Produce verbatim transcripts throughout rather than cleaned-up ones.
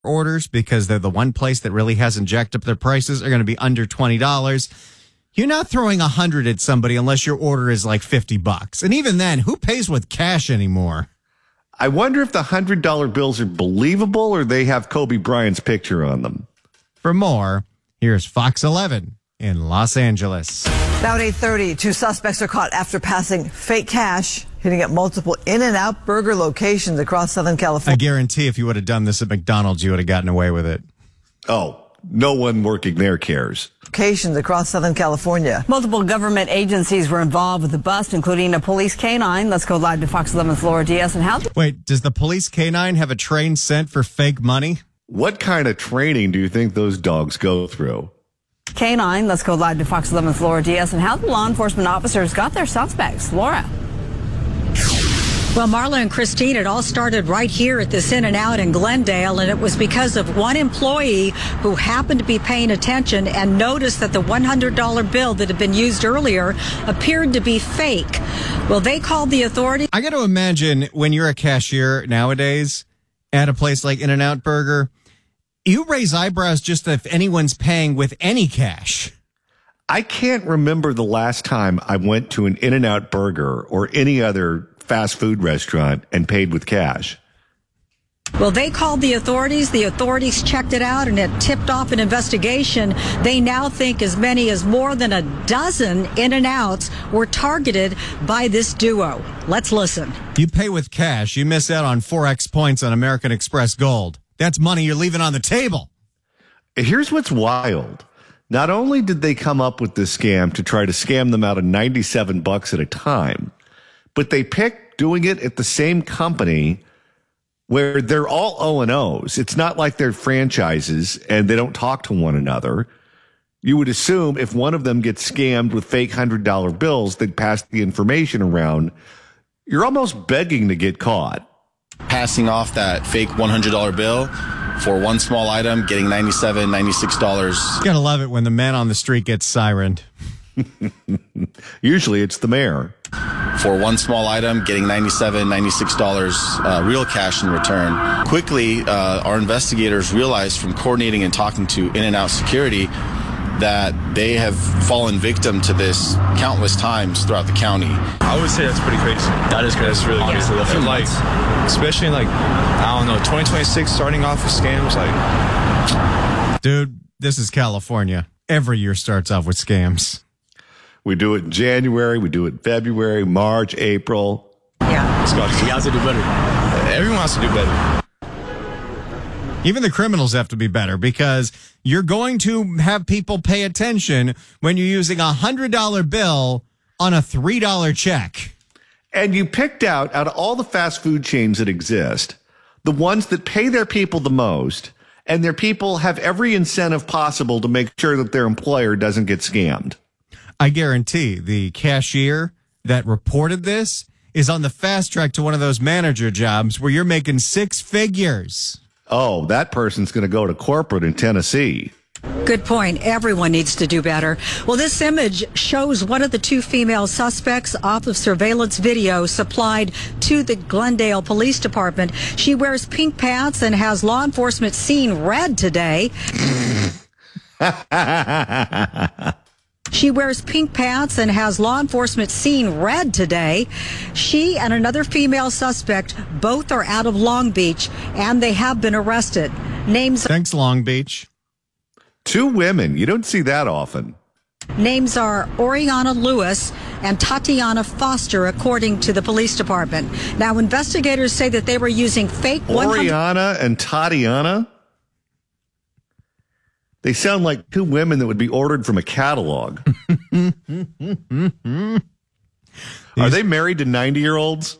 orders because they're the one place that really hasn't jacked up their prices are going to be under twenty dollars. You're not throwing a hundred at somebody unless your order is like fifty bucks. And even then, who pays with cash anymore? I wonder if the hundred dollar bills are believable or they have Kobe Bryant's picture on them. For more, here's Fox eleven in Los Angeles. Now at eight thirty, two suspects are caught after passing fake cash, hitting at multiple In-N-Out burger locations across Southern California. I guarantee if you would have done this at McDonald's, you would have gotten away with it. Oh, no one working there cares. Locations across Southern California. Multiple government agencies were involved with the bust, including a police canine. Let's go live to Fox eleven's Laura Diaz. And how? Wait, does the police canine have a train sent for fake money? What kind of training do you think those dogs go through? Canine. Let's go live to Fox eleven's Laura Diaz. And how the law enforcement officers got their suspects. Laura. Well, Marla and Christine, it all started right here at this In-N-Out in Glendale, and it was because of one employee who happened to be paying attention and noticed that the one hundred dollar bill that had been used earlier appeared to be fake. Well, they called the authorities. I got to imagine when you're a cashier nowadays at a place like In-N-Out Burger, you raise eyebrows just if anyone's paying with any cash. I can't remember the last time I went to an In-N-Out Burger or any other fast food restaurant and paid with cash. Well, they called the authorities. The authorities checked it out and it tipped off an investigation. They now think as many as more than a dozen In-N-Outs were targeted by this duo. Let's listen. You pay with cash, you miss out on four X points on American Express Gold. That's money you're leaving on the table. Here's what's wild. Not only did they come up with this scam to try to scam them out of ninety-seven bucks at a time, but they picked doing it at the same company where they're all O and O's. It's not like they're franchises and they don't talk to one another. You would assume if one of them gets scammed with fake one hundred dollar bills, they'd pass the information around. You're almost begging to get caught. Passing off that fake one hundred dollar bill for one small item, getting ninety-seven dollars, ninety-six dollars. You gotta love it when the man on the street gets sirened. Usually it's the mayor. For one small item, getting ninety-seven dollars, ninety-six dollars uh, real cash in return. Quickly, uh, our investigators realized from coordinating and talking to In-N-Out Security that they have fallen victim to this countless times throughout the county. I would say that's pretty crazy. That is crazy. That's really Honestly, crazy. a few Like, months. especially like, I don't know, twenty twenty-six starting off with scams. Like, dude, this is California. Every year starts off with scams. We do it in January, we do it in February, March, April. Yeah. it's got to, you have to do better. Everyone has to do better. Even the criminals have to be better because you're going to have people pay attention when you're using a one hundred dollar bill on a three dollar check. And you picked out, out of all the fast food chains that exist, the ones that pay their people the most, and their people have every incentive possible to make sure that their employer doesn't get scammed. I guarantee the cashier that reported this is on the fast track to one of those manager jobs where you're making six figures. Oh, that person's going to go to corporate in Tennessee. Good point. Everyone needs to do better. Well, this image shows one of the two female suspects off of surveillance video supplied to the Glendale Police Department. She wears pink pants and has law enforcement seen red today. She wears pink pants and has law enforcement seen red today. She and another female suspect both are out of Long Beach, and they have been arrested. Names. Thanks, Long Beach. Two women. You don't see that often. Names are Oriana Lewis and Tatiana Foster, according to the police department. Now, investigators say that they were using fake Oriana and Tatiana? They sound like two women that would be ordered from a catalog. Are they married to ninety-year-olds?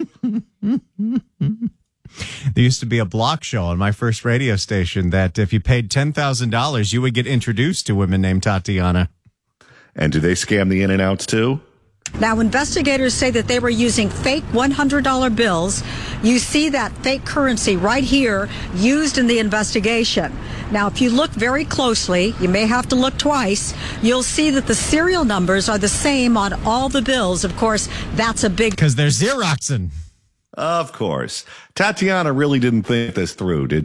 There used to be a block show on my first radio station that if you paid ten thousand dollars, you would get introduced to women named Tatiana. And do they scam the In-N-Outs too? Now, investigators say that they were using fake one hundred dollar bills. You see that fake currency right here used in the investigation. Now, if you look very closely, you may have to look twice, you'll see that the serial numbers are the same on all the bills. Of course, that's a big... Because they're Xeroxing. Of course. Tatiana really didn't think this through, did she?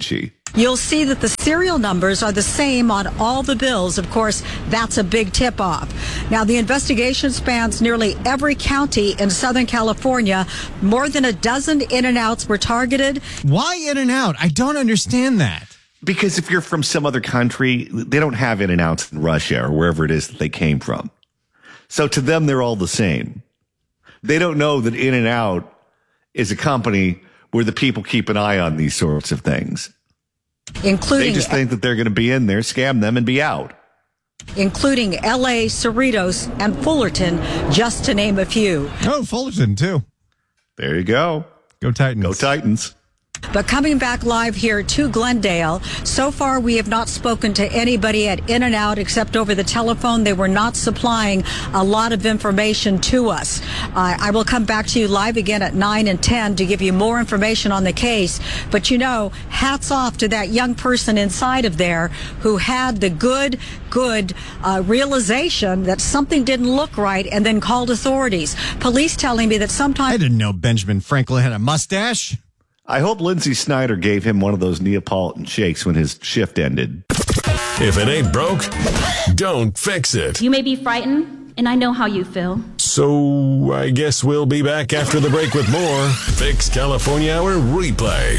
You'll see that the serial numbers are the same on all the bills. Of course, that's a big tip-off. Now, the investigation spans nearly every county in Southern California. More than a dozen In-N-Outs were targeted. Why In-N-Out? I don't understand that. Because if you're from some other country, they don't have In-N-Outs in Russia or wherever it is that they came from. So to them, they're all the same. They don't know that In-N-Out is a company where the people keep an eye on these sorts of things. Including, they just think that they're going to be in there, scam them, and be out. Including L A, Cerritos, and Fullerton, just to name a few. Oh, Fullerton, too. There you go. Go Titans. Go Titans. But coming back live here to Glendale, so far we have not spoken to anybody at In-N-Out except over the telephone. They were not supplying a lot of information to us. Uh, I will come back to you live again at nine and ten to give you more information on the case. But, you know, hats off to that young person inside of there who had the good, good uh, realization that something didn't look right and then called authorities. Police telling me that sometimes... I didn't know Benjamin Franklin had a mustache. I hope Lindsay Snyder gave him one of those Neapolitan shakes when his shift ended. If it ain't broke, don't fix it. You may be frightened, and I know how you feel. So I guess we'll be back after the break with more Fix California Hour Replay.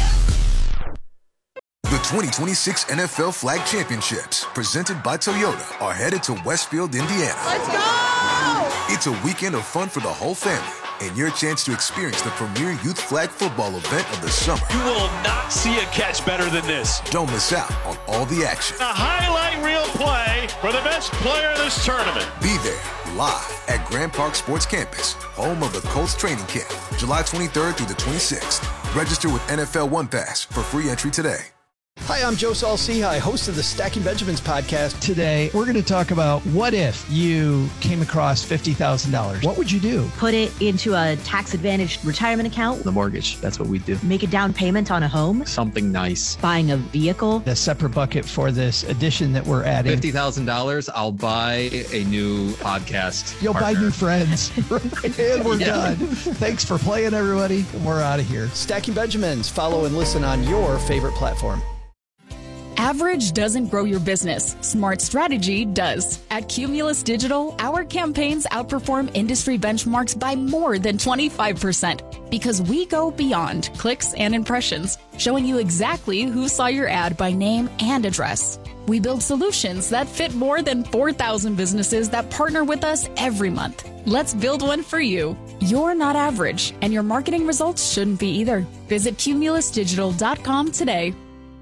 The twenty twenty-six N F L Flag Championships, presented by Toyota, are headed to Westfield, Indiana. Let's go! It's a weekend of fun for the whole family, and your chance to experience the premier youth flag football event of the summer. You will not see a catch better than this. Don't miss out on all the action. A highlight reel play for the best player of this tournament. Be there live at Grand Park Sports Campus, home of the Colts training camp, July twenty-third through the twenty-sixth. Register with N F L One Pass for free entry today. Hi, I'm Joe Saul-Sehy, host of the Stacking Benjamins podcast. Today, we're going to talk about what if you came across fifty thousand dollars. What would you do? Put it into a tax-advantaged retirement account. The mortgage, that's what we do. Make a down payment on a home. Something nice. Buying a vehicle. A separate bucket for this addition that we're adding. fifty thousand dollars, I'll buy a new podcast You'll partner. buy new friends. And we're yeah. done. Thanks for playing, everybody. We're out of here. Stacking Benjamins. Follow and listen on your favorite platform. Average doesn't grow your business. Smart strategy does. At Cumulus Digital, our campaigns outperform industry benchmarks by more than twenty-five percent because we go beyond clicks and impressions, showing you exactly who saw your ad by name and address. We build solutions that fit more than four thousand businesses that partner with us every month. Let's build one for you. You're not average, and your marketing results shouldn't be either. Visit cumulus digital dot com today.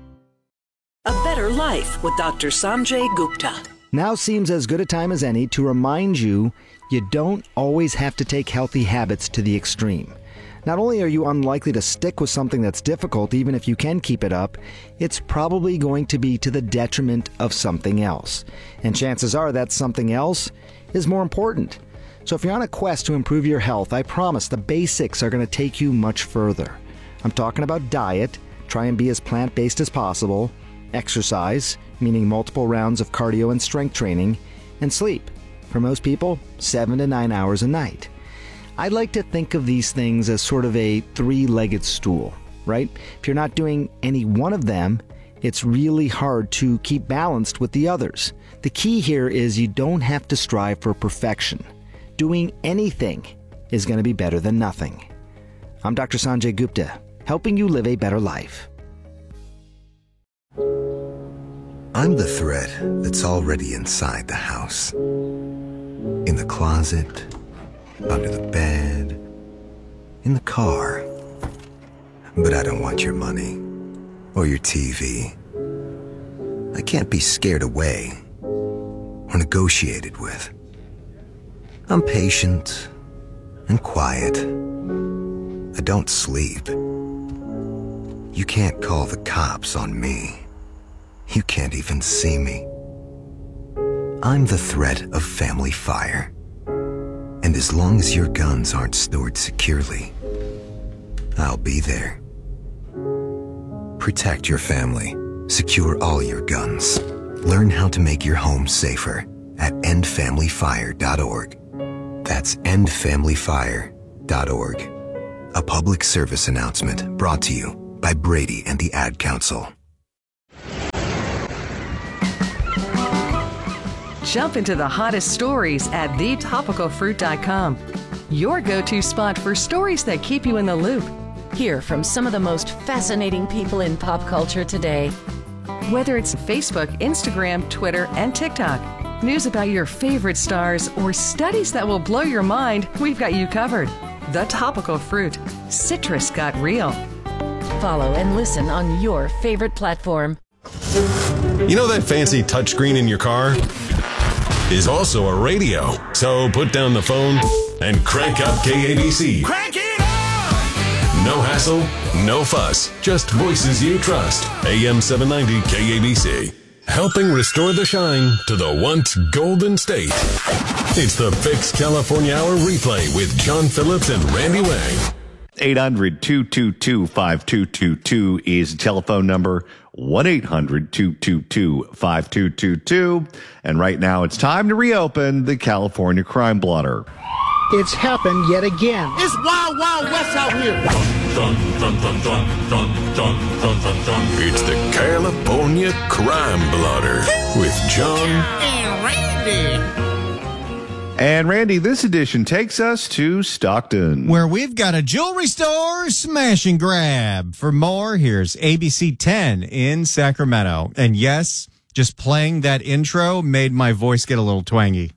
A better life with Doctor Sanjay Gupta. Now seems as good a time as any to remind you you don't always have to take healthy habits to the extreme. Not only are you unlikely to stick with something that's difficult, even if you can keep it up, it's probably going to be to the detriment of something else. And chances are that something else is more important. So if you're on a quest to improve your health, I promise the basics are going to take you much further. I'm talking about diet, try and be as plant-based as possible, exercise, meaning multiple rounds of cardio and strength training, and sleep. For most people, seven to nine hours a night. I like to think of these things as sort of a three-legged stool, right? If you're not doing any one of them, it's really hard to keep balanced with the others. The key here is you don't have to strive for perfection. Doing anything is going to be better than nothing. I'm Doctor Sanjay Gupta, helping you live a better life. I'm the thread that's already inside the house. In the closet, under the bed, in the car. But I don't want your money or your T V. I can't be scared away or negotiated with. I'm patient and quiet. I don't sleep. You can't call the cops on me. You can't even see me. I'm the threat of family fire. And as long as your guns aren't stored securely, I'll be there. Protect your family. Secure all your guns. Learn how to make your home safer at end family fire dot org. That's end family fire dot org. A public service announcement brought to you by Brady and the Ad Council. Jump into the hottest stories at the topical fruit dot com. Your go-to spot for stories that keep you in the loop. Hear from some of the most fascinating people in pop culture today. Whether it's Facebook, Instagram, Twitter, and TikTok, news about your favorite stars, or studies that will blow your mind, we've got you covered. The Topical Fruit. Citrus got real. Follow and listen on your favorite platform. You know that fancy touchscreen in your car is also a radio. So put down the phone and crank up K A B C. Crank it up! No hassle, no fuss, just voices you trust. A M seven ninety K A B C. Helping restore the shine to the once golden state. It's the Fix California Hour replay with John Phillips and Randy Wang. eight hundred, two two two, five two two two is the telephone number. one eight hundred, two two two, five two two two. And right now it's time to reopen the California Crime Blotter. It's happened yet again. It's Wild Wild West out here. Dun, dun, dun, dun, dun, dun, dun, dun, dun. It's the California Crime Blotter with John and Randy. And Randy, this edition takes us to Stockton, where we've got a jewelry store smash and grab. For more, here's A B C ten in Sacramento. And yes, just playing that intro made my voice get a little twangy.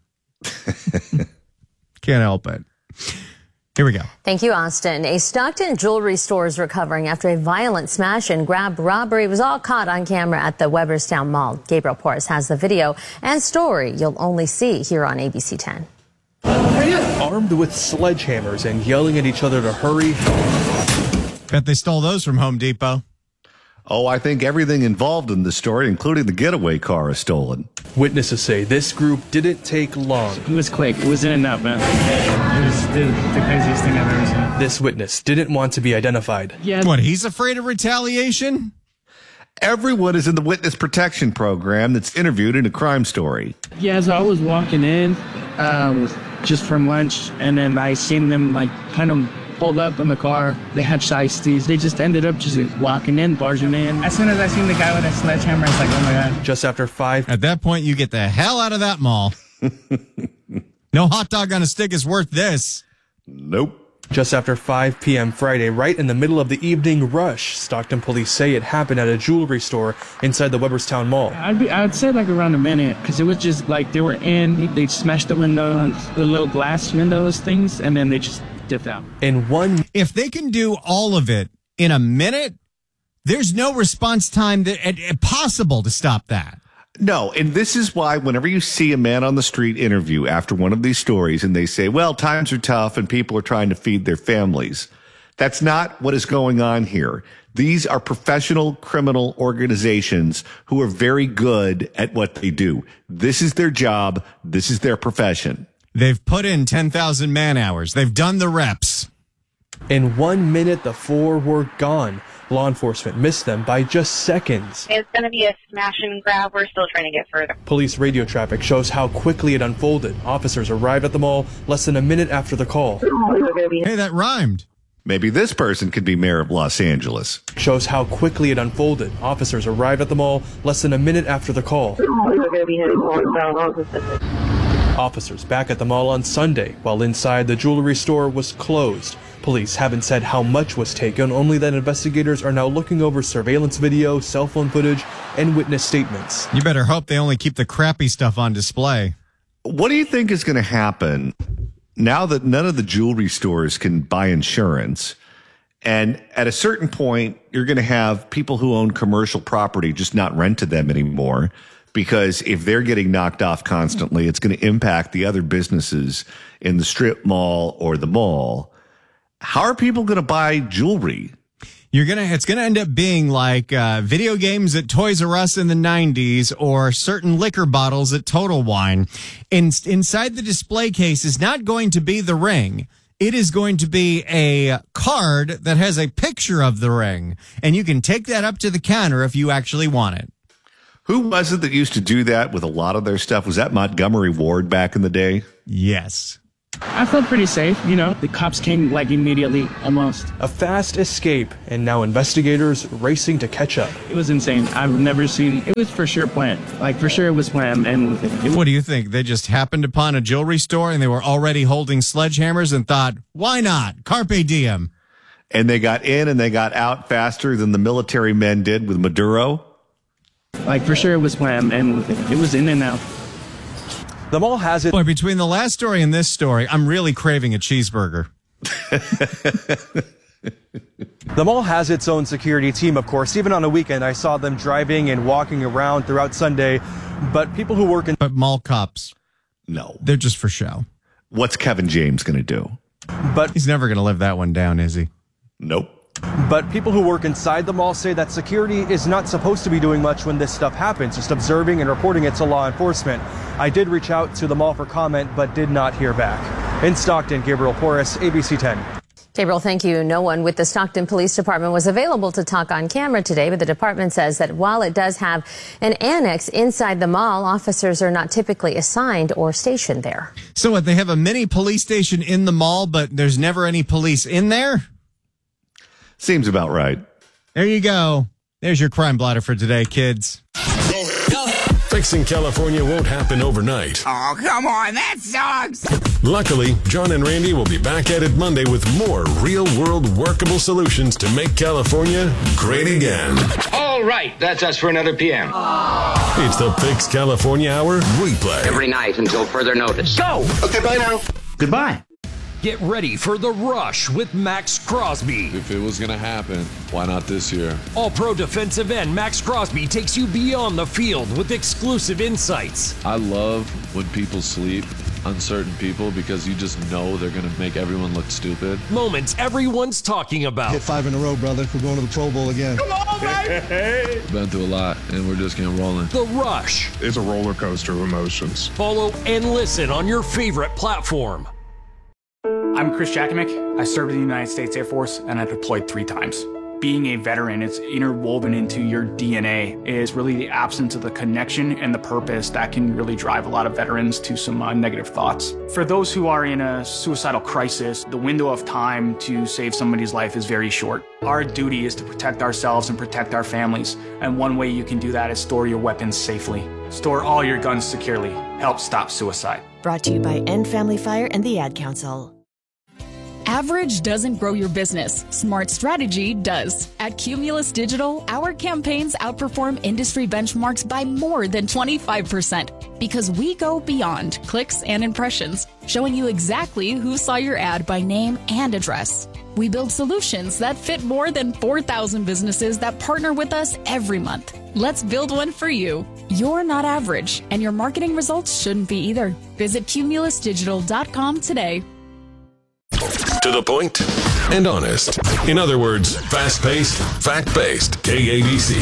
Can't help it. Here we go. Thank you, Austin. A Stockton jewelry store is recovering after a violent smash and grab robbery. It was all caught on camera at the Weberstown Mall. Gabriel Porras has the video and story you'll only see here on A B C ten. Armed with sledgehammers and yelling at each other to hurry. Bet they stole those from Home Depot. Oh, I think everything involved in the story, including the getaway car, is stolen. Witnesses say this group didn't take long. It was quick. It was in and out, man. It was the, the craziest thing I've ever seen. This witness didn't want to be identified. Yeah. What, he's afraid of retaliation? Everyone is in the witness protection program that's interviewed in a crime story. Yeah, so I was walking in um, just from lunch, and then I seen them like kind of pulled up in the car. They had shiesties. They just ended up just walking in, barging in. As soon as I seen the guy with a sledgehammer, it's like, oh my God. Just after five. At that point, you get the hell out of that mall. No hot dog on a stick is worth this. Nope. Just after five p.m. Friday, right in the middle of the evening rush, Stockton police say it happened at a jewelry store inside the Weberstown Mall. I'd be, I'd say like around a minute, because it was just like they were in, they smashed the window, the little glass windows things, and then they just dipped out. In one, if they can do all of it in a minute, there's no response time that it, it, possible to stop that. No, and this is why whenever you see a man on the street interview after one of these stories and they say, well, times are tough and people are trying to feed their families, that's not what is going on here. These are professional criminal organizations who are very good at what they do. This is their job. This is their profession. They've put in ten thousand man hours. They've done the reps. In one minute, the four were gone. Law enforcement missed them by just seconds. It's going to be a smash and grab. We're still trying to get further. Police radio traffic shows how quickly it unfolded. Officers arrived at the mall less than a minute after the call. Hey, that rhymed. Maybe this person could be mayor of Los Angeles. Shows how quickly it unfolded. Officers arrived at the mall less than a minute after the call. Officers back at the mall on Sunday, while inside the jewelry store was closed. Police haven't said how much was taken, only that investigators are now looking over surveillance video, cell phone footage, and witness statements. You better hope they only keep the crappy stuff on display. What do you think is going to happen now that none of the jewelry stores can buy insurance? And at a certain point, you're going to have people who own commercial property just not rent to them anymore, because if they're getting knocked off constantly, it's going to impact the other businesses in the strip mall or the mall. How are people going to buy jewelry? You're gonna. It's gonna end up being like uh, video games at Toys R Us in the nineties, or certain liquor bottles at Total Wine. In, inside the display case is not going to be the ring. It is going to be a card that has a picture of the ring, and you can take that up to the counter if you actually want it. Who was it that used to do that with a lot of their stuff? Was that Montgomery Ward back in the day? Yes. I felt pretty safe, you know. The cops came like immediately, almost. A fast escape, and now investigators racing to catch up. It was insane. I've never seen, it was for sure planned. Like, for sure it was planned. And it, what do you think? They just happened upon a jewelry store and they were already holding sledgehammers and thought, why not? Carpe diem. And they got in and they got out faster than the military men did with Maduro. Like, for sure it was planned, and it was in and out. The mall has it. Boy, between the last story and this story, I'm really craving a cheeseburger. The mall has its own security team, of course. Even on a weekend, I saw them driving and walking around throughout Sunday. But people who work in... But mall cops, no. They're just for show. What's Kevin James going to do? But he's never going to live that one down, is he? Nope. But people who work inside the mall say that security is not supposed to be doing much when this stuff happens, just observing and reporting it to law enforcement. I did reach out to the mall for comment, but did not hear back. In Stockton, Gabriel Porras, A B C ten. Gabriel, thank you. No one with the Stockton Police Department was available to talk on camera today, but the department says that while it does have an annex inside the mall, officers are not typically assigned or stationed there. So what, they have a mini police station in the mall, but there's never any police in there? Seems about right. There you go. There's your crime blotter for today, kids. Fixing California won't happen overnight. Oh, come on, that sucks. Luckily, John and Randy will be back at it Monday with more real-world workable solutions to make California great again. All right, that's us for another P M. Oh. It's the Fix California Hour replay. Every night until further notice. Go! Okay, bye now. Goodbye. Get ready for The Rush with Max Crosby. If it was going to happen, why not this year? All-pro defensive end Max Crosby takes you beyond the field with exclusive insights. I love when people sleep, uncertain people, because you just know they're going to make everyone look stupid. Moments everyone's talking about. Hit five in a row, brother. We're going to the Pro Bowl again. Come on, baby! Been through a lot, and we're just getting rolling. The Rush. It's a roller coaster of emotions. Follow and listen on your favorite platform. I'm Chris Jakovic. I served in the United States Air Force and I deployed three times. Being a veteran, it's interwoven into your D N A. It is really the absence of the connection and the purpose that can really drive a lot of veterans to some uh, negative thoughts. For those who are in a suicidal crisis, the window of time to save somebody's life is very short. Our duty is to protect ourselves and protect our families. And one way you can do that is store your weapons safely. Store all your guns securely. Help stop suicide. Brought to you by End Family Fire and the Ad Council. Average doesn't grow your business. Smart strategy does. At Cumulus Digital, our campaigns outperform industry benchmarks by more than twenty-five percent because we go beyond clicks and impressions, showing you exactly who saw your ad by name and address. We build solutions that fit more than four thousand businesses that partner with us every month. Let's build one for you. You're not average, and your marketing results shouldn't be either. Visit cumulus digital dot com today. To the point and honest. In other words, fast-paced, fact-based. K A B C.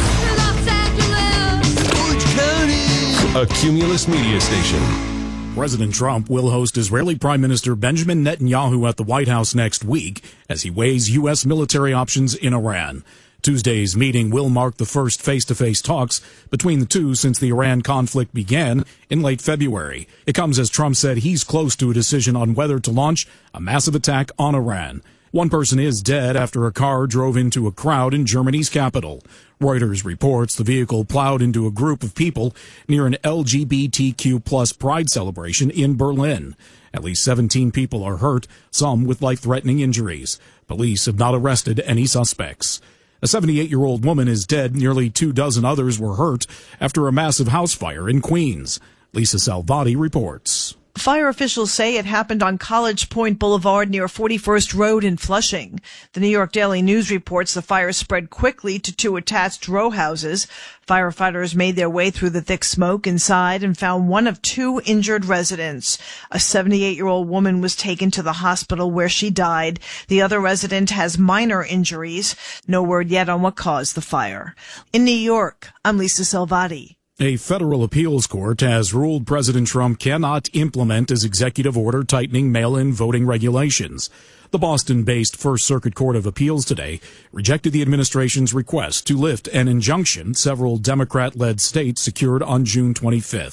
A Cumulus media station. President Trump will host Israeli Prime Minister Benjamin Netanyahu at the White House next week as he weighs U S military options in Iran. Tuesday's meeting will mark the first face-to-face talks between the two since the Iran conflict began in late February. It comes as Trump said he's close to a decision on whether to launch a massive attack on Iran. One person is dead after a car drove into a crowd in Germany's capital. Reuters reports the vehicle plowed into a group of people near an L G B T Q plus pride celebration in Berlin. At least seventeen people are hurt, some with life-threatening injuries. Police have not arrested any suspects. A seventy-eight-year-old woman is dead. Nearly two dozen others were hurt after a massive house fire in Queens. Lisa Salvati reports. Fire officials say it happened on College Point Boulevard near forty-first Road in Flushing. The New York Daily News reports the fire spread quickly to two attached row houses. Firefighters made their way through the thick smoke inside and found one of two injured residents. A seventy-eight-year-old woman was taken to the hospital where she died. The other resident has minor injuries. No word yet on what caused the fire. In New York, I'm Lisa Salvati. A federal appeals court has ruled President Trump cannot implement his executive order tightening mail-in voting regulations. The Boston-based First Circuit Court of Appeals today rejected the administration's request to lift an injunction several Democrat-led states secured on June twenty-fifth.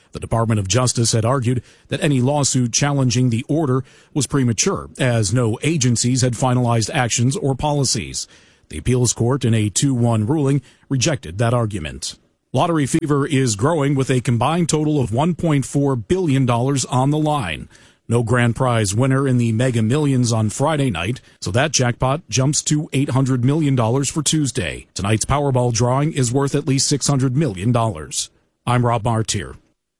The Department of Justice had argued that any lawsuit challenging the order was premature, as no agencies had finalized actions or policies. The appeals court, in a two one ruling, rejected that argument. Lottery fever is growing with a combined total of one point four billion dollars on the line. No grand prize winner in the Mega Millions on Friday night, so that jackpot jumps to eight hundred million dollars for Tuesday. Tonight's Powerball drawing is worth at least six hundred million dollars. I'm Rob Martier.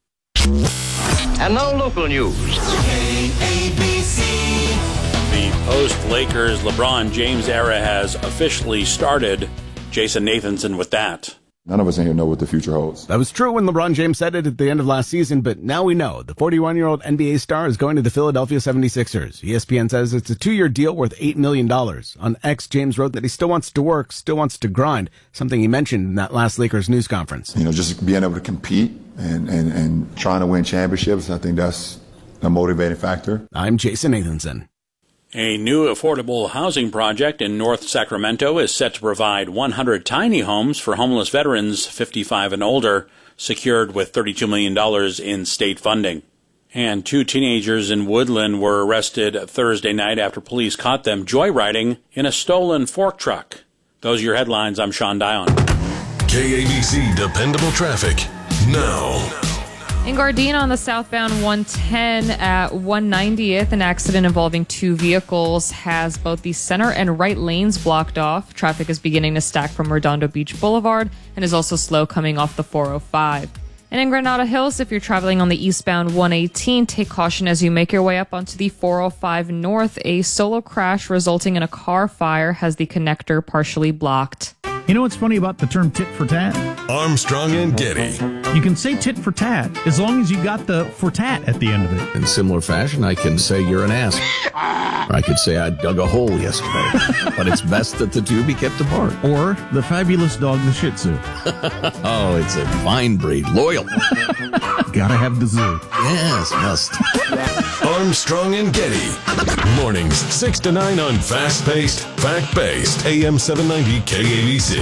And now local news. K A B C. The post-Lakers LeBron James era has officially started. Jason Nathanson with that. None of us in here know what the future holds. That was true when LeBron James said it at the end of last season, but now we know. The forty-one-year-old N B A star is going to the Philadelphia seventy-sixers. E S P N says it's a two-year deal worth eight million dollars. On X, James wrote that he still wants to work, still wants to grind, something he mentioned in that last Lakers news conference. You know, just being able to compete and, and, and trying to win championships, I think that's a motivating factor. I'm Jason Nathanson. A new affordable housing project in North Sacramento is set to provide one hundred tiny homes for homeless veterans fifty-five and older, secured with thirty-two million dollars in state funding. And two teenagers in Woodland were arrested Thursday night after police caught them joyriding in a stolen fork truck. Those are your headlines. I'm Sean Dion. K A B C Dependable Traffic now. In Gardena on the southbound one ten at one ninetieth, an accident involving two vehicles has both the center and right lanes blocked off. Traffic is beginning to stack from Redondo Beach Boulevard and is also slow coming off the four oh five. And in Granada Hills, if you're traveling on the eastbound one eighteen, take caution as you make your way up onto the four oh five north. A solo crash resulting in a car fire has the connector partially blocked. You know what's funny about the term tit for tat? Armstrong and Getty. You can say tit for tat as long as you got the for tat at the end of it. In similar fashion, I can say you're an ass. Or I could say I dug a hole yesterday. But it's best that the two be kept apart. Or the fabulous dog, the Shih Tzu. Oh, it's a fine breed. Loyal. Gotta have the zoo. Yes, must. Armstrong and Getty. Mornings six to nine on fast-paced, fact-based A M seven ninety K A B C.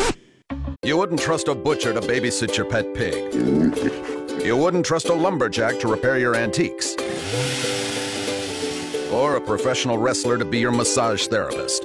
You wouldn't trust a butcher to babysit your pet pig. You wouldn't trust a lumberjack to repair your antiques. Or a professional wrestler to be your massage therapist.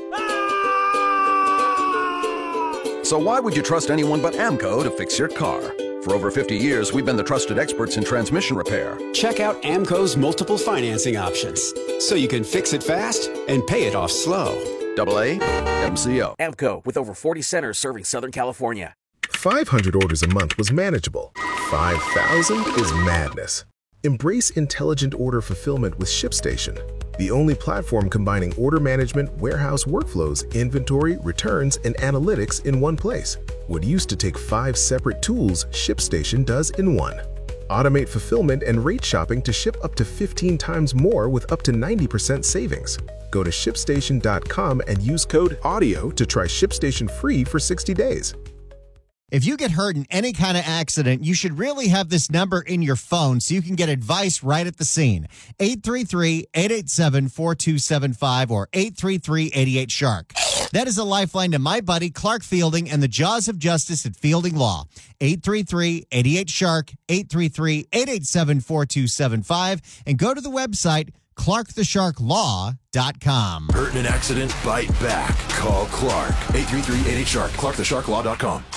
So why would you trust anyone but AMCO to fix your car? For over fifty years, we've been the trusted experts in transmission repair. Check out AMCO's multiple financing options, so you can fix it fast and pay it off slow. Double A M C O. AMCO, with over forty centers serving Southern California. five hundred orders a month was manageable. five thousand is madness. Embrace intelligent order fulfillment with ShipStation, the only platform combining order management, warehouse workflows, inventory, returns, and analytics in one place. What used to take five separate tools, ShipStation does in one. Automate fulfillment and rate shopping to ship up to fifteen times more with up to ninety percent savings. Go to ship station dot com and use code AUDIO to try ShipStation free for sixty days. If you get hurt in any kind of accident, you should really have this number in your phone so you can get advice right at the scene. eight three three, eight eight seven, four two seven five or eight three three, eight eight, shark. That is a lifeline to my buddy Clark Fielding and the Jaws of Justice at Fielding Law. eight three three, eight eight, shark, eight three three, eight eight seven, four two seven five, and go to the website clark the shark law dot com. Hurt in an accident? Bite back. Call Clark. eight three three, eight eight, shark. clark the shark law dot com.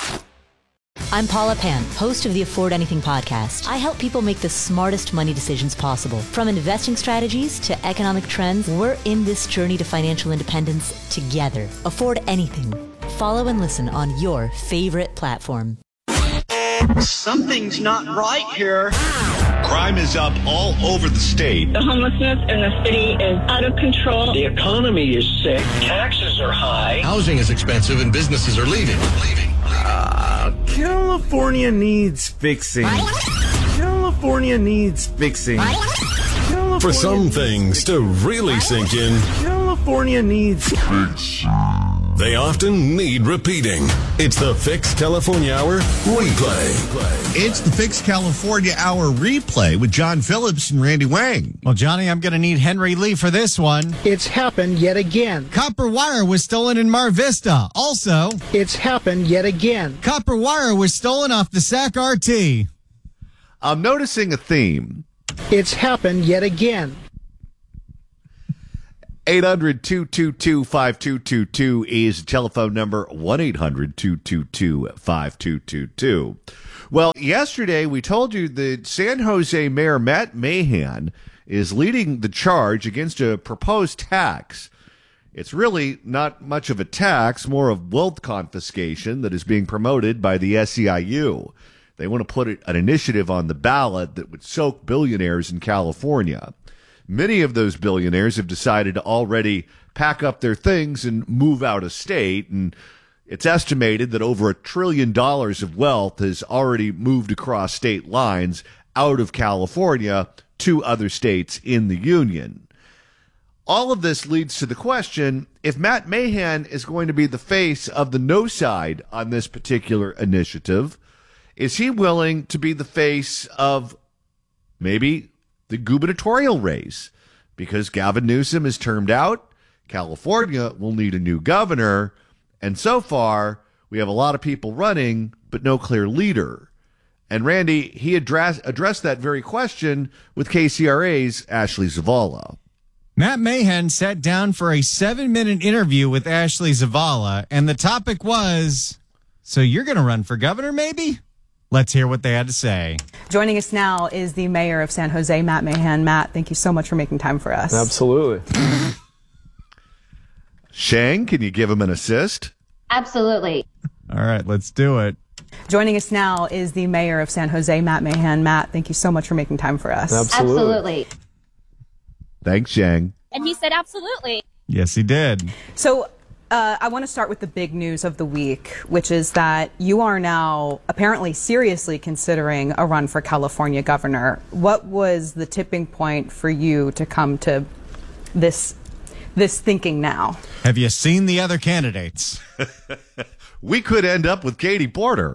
I'm Paula Pan, host of the Afford Anything podcast. I help people make the smartest money decisions possible. From investing strategies to economic trends, we're in this journey to financial independence together. Afford Anything. Follow and listen on your favorite platform. Something's not right here. Crime is up all over the state. The homelessness in the city is out of control. The economy is sick. Taxes are high. Housing is expensive and businesses are leaving. Leaving. Uh, California needs fixing. California needs fixing. California For some things to really sink in, California needs fixing. They often need repeating. It's the Fix California Hour replay. It's the Fix California Hour replay with John Phillips and Randy Wang. Well, Johnny, I'm going to need Henry Lee for this one. It's happened yet again. Copper wire was stolen in Mar Vista. Also, it's happened yet again. Copper wire was stolen off the S A C R T. I'm noticing a theme. It's happened yet again. eight hundred, two two two, five two two two is the telephone number, one eight hundred, two two two, five two two two. Well, yesterday we told you that San Jose Mayor Matt Mahan is leading the charge against a proposed tax. It's really not much of a tax, more of wealth confiscation that is being promoted by the S E I U. They want to put an initiative on the ballot that would soak billionaires in California. Many of those billionaires have decided to already pack up their things and move out of state, and it's estimated that over a trillion dollars of wealth has already moved across state lines out of California to other states in the union. All of this leads to the question, if Matt Mahan is going to be the face of the no side on this particular initiative, is he willing to be the face of maybe the gubernatorial race? Because Gavin Newsom is termed out, California will need a new governor, and so far we have a lot of people running, but no clear leader. And Randy, he address, addressed that very question with K C R A's Ashley Zavala. Matt Mahan sat down for a seven-minute interview with Ashley Zavala, and the topic was, so you're going to run for governor, maybe? Let's hear what they had to say. Joining us now is the mayor of San Jose, Matt Mahan. Matt, thank you so much for making time for us. Absolutely. Shang, can you give him an assist? Absolutely. All right, let's do it. Joining us now is the mayor of San Jose, Matt Mahan. Matt, thank you so much for making time for us. Absolutely. Absolutely. Thanks, Shang. And he said absolutely. Yes, he did. So uh, I want to start with the big news of the week, which is that you are now apparently seriously considering a run for California governor. What was the tipping point for you to come to this this thinking now? Have you seen the other candidates? We could end up with Katie Porter.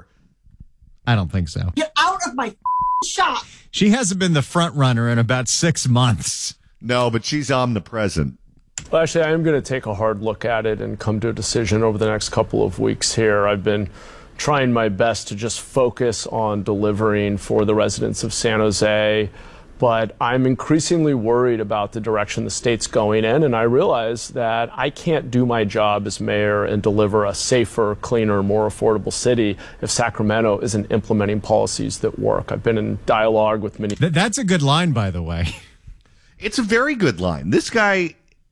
I don't think so. Get out of my shop. She hasn't been the front runner in about six months. No, but she's omnipresent. Well, actually, I am going to take a hard look at it and come to a decision over the next couple of weeks here. I've been trying my best to just focus on delivering for the residents of San Jose, but I'm increasingly worried about the direction the state's going in, and I realize that I can't do my job as mayor and deliver a safer, cleaner, more affordable city if Sacramento isn't implementing policies that work. I've been in dialogue with many... Th- that's a good line, by the way. It's a very good line. This guy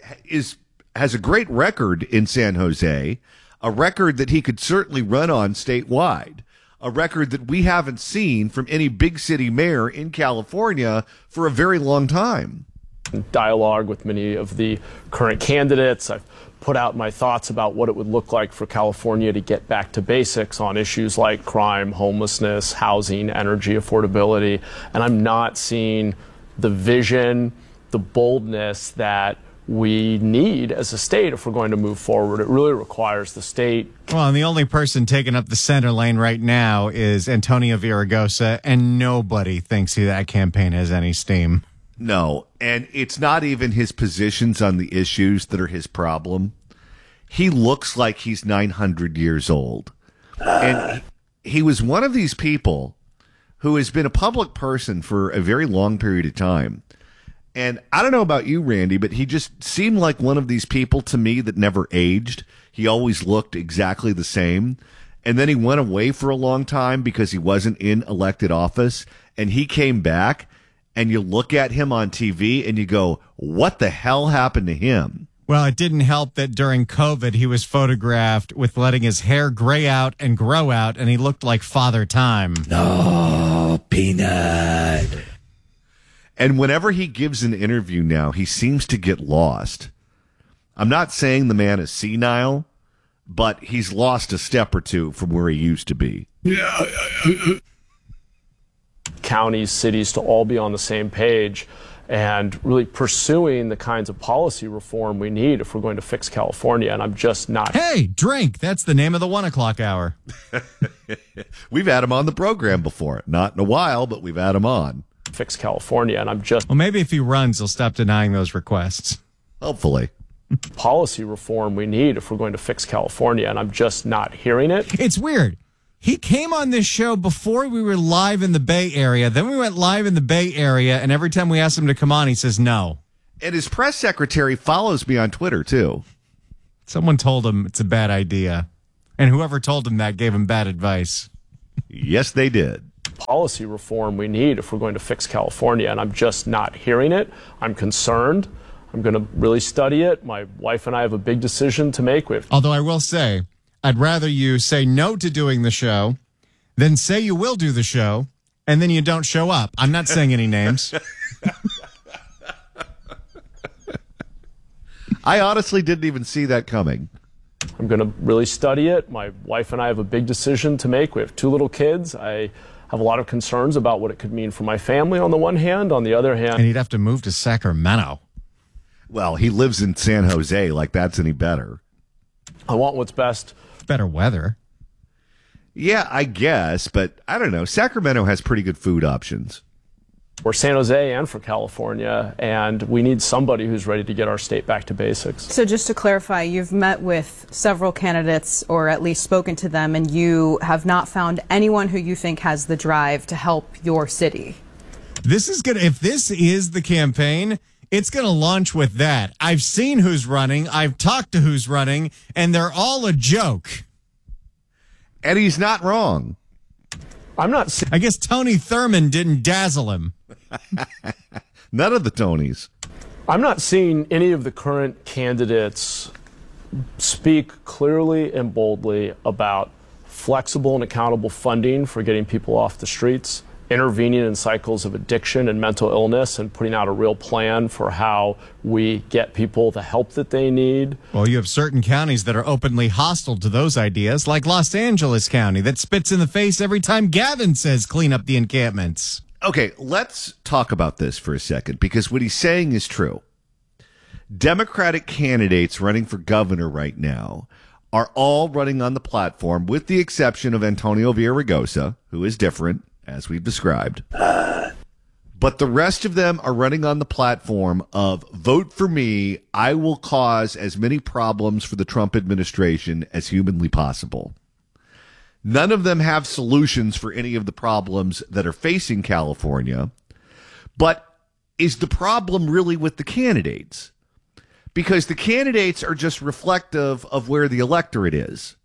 is has a great record in San Jose, a record that he could certainly run on statewide, a record that we haven't seen from any big city mayor in California for a very long time. Dialogue with many of the current candidates. I've put out my thoughts about what it would look like for California to get back to basics on issues like crime, homelessness, housing, energy affordability, and I'm not seeing the vision, the boldness that we need as a state if we're going to move forward. It really requires the state. Well, and the only person taking up the center lane right now is Antonio Villaraigosa, and nobody thinks he, that campaign has any steam. No, and it's not even his positions on the issues that are his problem. He looks like he's nine hundred years old. And he, he was one of these people who has been a public person for a very long period of time. And I don't know about you, Randy, but he just seemed like one of these people to me that never aged. He always looked exactly the same. And then he went away for a long time because he wasn't in elected office. And he came back, and you look at him on T V and you go, what the hell happened to him? Well, it didn't help that during COVID, he was photographed with letting his hair gray out and grow out, and he looked like Father Time. No, Peanut. And whenever he gives an interview now, he seems to get lost. I'm not saying the man is senile, but he's lost a step or two from where he used to be. Counties, cities to all be on the same page and really pursuing the kinds of policy reform we need if we're going to fix California. And I'm just not. Hey, drink. That's the name of the one o'clock hour. We've had him on the program before. Not in a while, but we've had him on. Fix California, and I'm just... Well, maybe if he runs, he'll stop denying those requests. Hopefully. Policy reform we need if we're going to fix California, and I'm just not hearing it. It's weird. He came on this show before we were live in the Bay Area. Then we went live in the Bay Area, and every time we ask him to come on, he says no. And his press secretary follows me on Twitter, too. Someone told him it's a bad idea. And whoever told him that gave him bad advice. Yes, they did. Policy reform we need if we're going to fix California, and I'm just not hearing it. I'm concerned. I'm going to really study it. My wife and I have a big decision to make. With. Although I will say, I'd rather you say no to doing the show than say you will do the show, and then you don't show up. I'm not saying any names. I honestly didn't even see that coming. I'm going to really study it. My wife and I have a big decision to make. We have two little kids. I have a lot of concerns about what it could mean for my family on the one hand. On the other hand... And he'd have to move to Sacramento. Well, he lives in San Jose, like that's any better. I want what's best. Better weather. Yeah, I guess, but I don't know. Sacramento has pretty good food options. For San Jose and for California, and we need somebody who's ready to get our state back to basics. So just to clarify, you've met with several candidates, or at least spoken to them, and you have not found anyone who you think has the drive to help your city. This is gonna, if this is the campaign, it's gonna launch with that. I've seen who's running, I've talked to who's running, and they're all a joke. And he's not wrong. I'm not. I guess Tony Thurmond didn't dazzle him. None of the Tonys. I'm not seeing any of the current candidates speak clearly and boldly about flexible and accountable funding for getting people off the streets, intervening in cycles of addiction and mental illness, and putting out a real plan for how we get people the help that they need. Well, you have certain counties that are openly hostile to those ideas, like Los Angeles County, that spits in the face every time Gavin says clean up the encampments. Okay, let's talk about this for a second, because what he's saying is true. Democratic candidates running for governor right now are all running on the platform, with the exception of Antonio Villaraigosa, who is different, as we've described. But the rest of them are running on the platform of vote for me, I will cause as many problems for the Trump administration as humanly possible. None of them have solutions for any of the problems that are facing California. But is the problem really with the candidates? Because the candidates are just reflective of where the electorate is.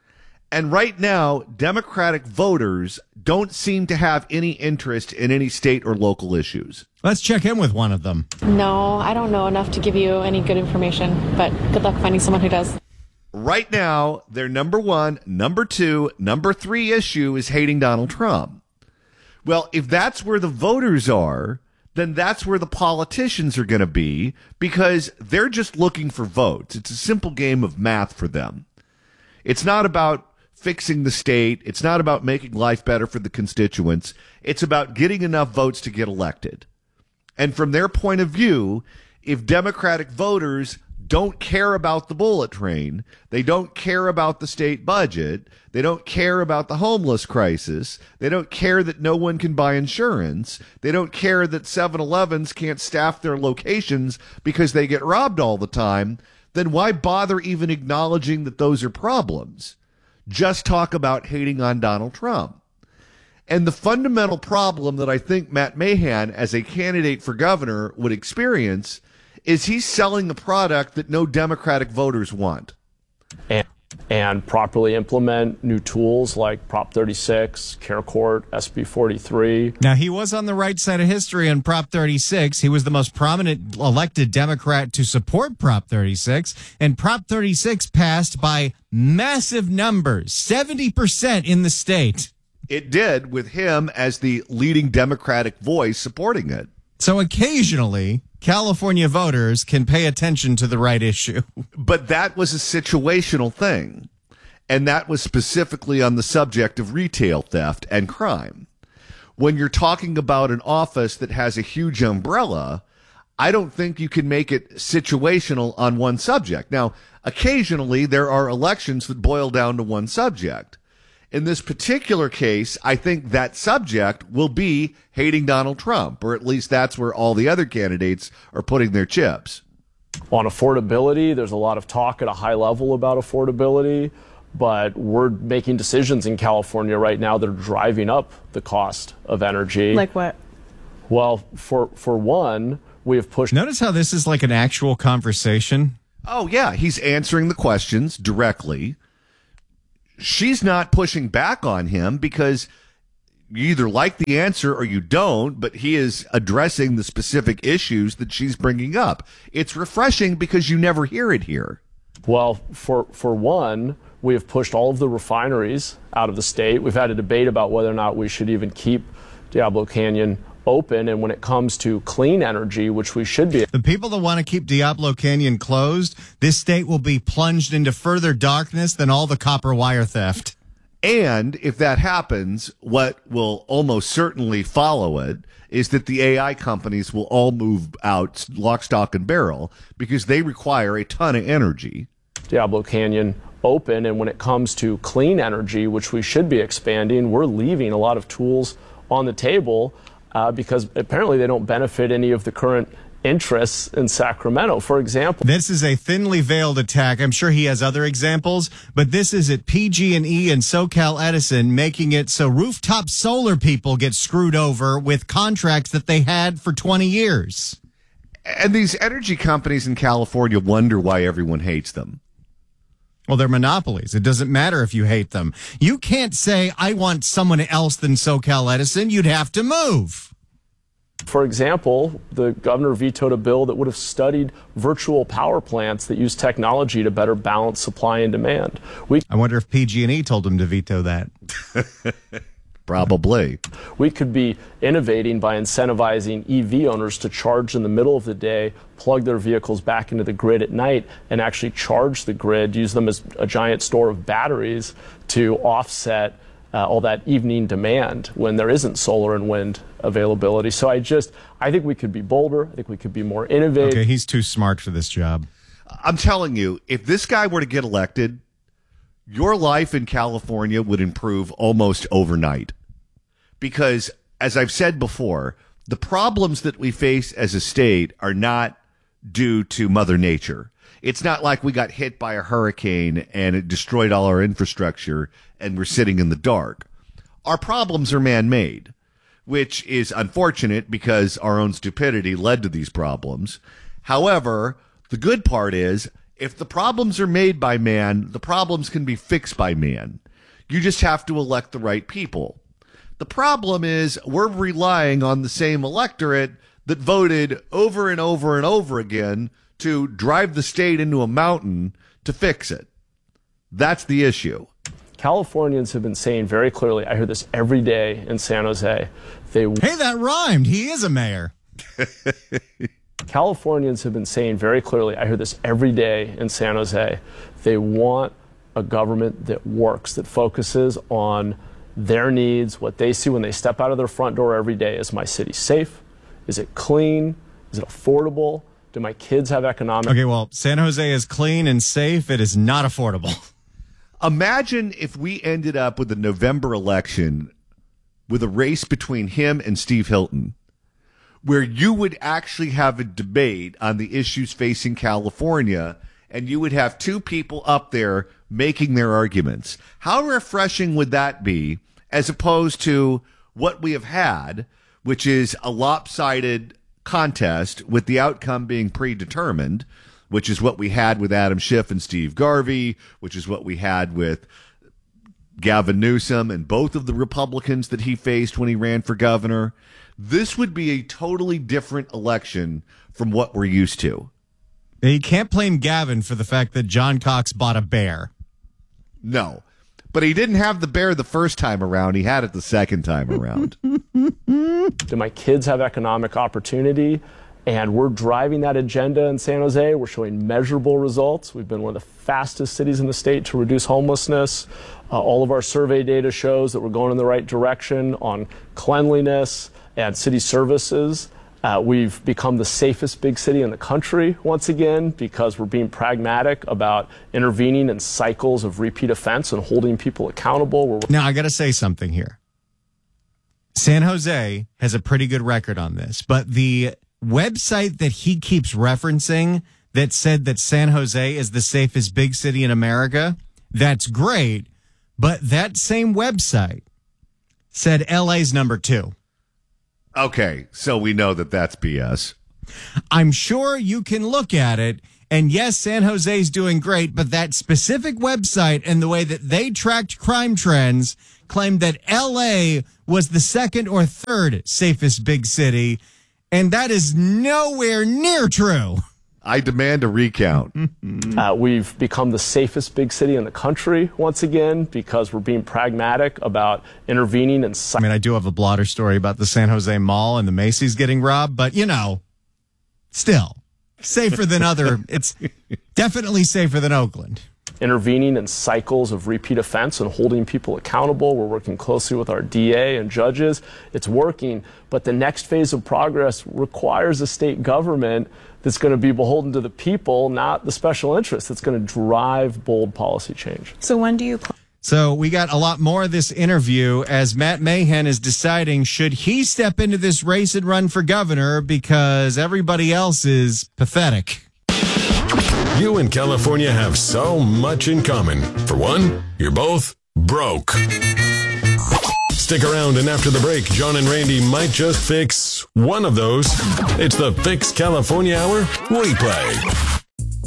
And right now, Democratic voters don't seem to have any interest in any state or local issues. Let's check in with one of them. No, I don't know enough to give you any good information, but good luck finding someone who does. Right now, their number one, number two, number three issue is hating Donald Trump. Well, if that's where the voters are, then that's where the politicians are going to be, because they're just looking for votes. It's a simple game of math for them. It's not about fixing the state. It's not about making life better for the constituents. It's about getting enough votes to get elected. And from their point of view, if Democratic voters don't care about the bullet train, they don't care about the state budget, they don't care about the homeless crisis, they don't care that no one can buy insurance, they don't care that seven elevens can't staff their locations because they get robbed all the time, then why bother even acknowledging that those are problems? Just talk about hating on Donald Trump. And the fundamental problem that I think Matt Mahan, as a candidate for governor, would experience is he's selling a product that no Democratic voters want. And, and properly implement new tools like Prop thirty-six, Care Court, S B forty-three. Now, he was on the right side of history on Prop thirty-six. He was the most prominent elected Democrat to support Prop thirty-six. And Prop thirty-six passed by massive numbers, seventy percent in the state. It did, with him as the leading Democratic voice supporting it. So occasionally, California voters can pay attention to the right issue. But that was a situational thing. And that was specifically on the subject of retail theft and crime. When you're talking about an office that has a huge umbrella, I don't think you can make it situational on one subject. Now, occasionally there are elections that boil down to one subject. In this particular case, I think that subject will be hating Donald Trump, or at least that's where all the other candidates are putting their chips. On affordability, there's a lot of talk at a high level about affordability. but we're making decisions in California right now that are driving up the cost of energy. Like what? Well, for for one, we have pushed. Notice how this is like an actual conversation. Oh, yeah. He's answering the questions directly. She's not pushing back on him because you either like the answer or you don't, but he is addressing the specific issues that she's bringing up. It's refreshing because you never hear it here. Well, for for one, we have pushed all of the refineries out of the state. We've had a debate about whether or not we should even keep Diablo Canyon open. And when it comes to clean energy, which we should be. The people that want to keep Diablo Canyon closed, this state will be plunged into further darkness than all the copper wire theft. And if that happens, what will almost certainly follow it is that the A I companies will all move out lock, stock, and barrel because they require a ton of energy. Diablo Canyon open. And when it comes to clean energy, which we should be expanding, we're leaving a lot of tools on the table uh, because apparently they don't benefit any of the current interests in Sacramento. For example, this is a thinly veiled attack. I'm sure he has other examples, but this is at P G and E and SoCal Edison, making it so rooftop solar people get screwed over with contracts that they had for twenty years. And these energy companies in California wonder why everyone hates them. Well, they're monopolies. It doesn't matter if you hate them. You can't say, I want someone else than SoCal Edison. You'd have to move. For example, the governor vetoed a bill that would have studied virtual power plants that use technology to better balance supply and demand. We, I wonder if P G and E told him to veto that. Probably. We could be innovating by incentivizing E V owners to charge in the middle of the day, plug their vehicles back into the grid at night, and actually charge the grid, use them as a giant store of batteries to offset uh, all that evening demand when there isn't solar and wind availability. So I just, I think we could be bolder. I think we could be more innovative. Okay, he's too smart for this job. I'm telling you, if this guy were to get elected, your life in California would improve almost overnight. Because, as I've said before, the problems that we face as a state are not due to Mother Nature. It's not like we got hit by a hurricane and it destroyed all our infrastructure and we're sitting in the dark. Our problems are man-made, which is unfortunate because our own stupidity led to these problems. However, the good part is, if the problems are made by man, the problems can be fixed by man. You just have to elect the right people. The problem is we're relying on the same electorate that voted over and over and over again to drive the state into a mountain to fix it. That's the issue. Californians have been saying very clearly, I hear this every day in San Jose. They Hey, that rhymed. He is a mayor. Californians have been saying very clearly, I hear this every day in San Jose, they want a government that works, that focuses on their needs, what they see when they step out of their front door every day. Is my city safe? Is it clean? Is it affordable? Do my kids have economic? Okay, well, San Jose is clean and safe. It is not affordable. Imagine if we ended up with the November election with a race between him and Steve Hilton, where you would actually have a debate on the issues facing California, and you would have two people up there making their arguments. How refreshing would that be, as opposed to what we have had, which is a lopsided contest with the outcome being predetermined, which is what we had with Adam Schiff and Steve Garvey, which is what we had with Gavin Newsom and both of the Republicans that he faced when he ran for governor. This would be a totally different election from what we're used to. You can't blame Gavin for the fact that John Cox bought a bear. No, but he didn't have the bear the first time around. He had it the second time around. Do my kids have economic opportunity? And we're driving that agenda in San Jose. We're showing measurable results. We've been one of the fastest cities in the state to reduce homelessness. Uh, all of our survey data shows that we're going in the right direction on cleanliness and city services. Uh, we've become the safest big city in the country once again because we're being pragmatic about intervening in cycles of repeat offense and holding people accountable. We're- now, I got to say something here. San Jose has a pretty good record on this, but the website that he keeps referencing that said that San Jose is the safest big city in America, That's great. But that same website said L A's number two. Okay, so we know that that's B S. I'm sure you can look at it, and yes, San Jose's doing great, but that specific website and the way that they tracked crime trends claimed that L A was the second or third safest big city, and that is nowhere near true. I demand a recount. Uh, we've become the safest big city in the country once again because we're being pragmatic about intervening and. I mean, I do have a blotter story about the San Jose Mall and the Macy's getting robbed, but you know, still safer than other. It's definitely safer than Oakland. Intervening in cycles of repeat offense and holding people accountable. We're working closely with our D A and judges. It's working, but the next phase of progress requires a state government that's going to be beholden to the people, not the special interests. That's going to drive bold policy change. So when do you... Pl- So we got a lot more of this interview as Matt Mahan is deciding should he step into this race and run for governor because everybody else is pathetic. You and California have so much in common. For one, you're both broke. Stick around, and after the break, John and Randy might just fix one of those. It's the Fix California Hour replay.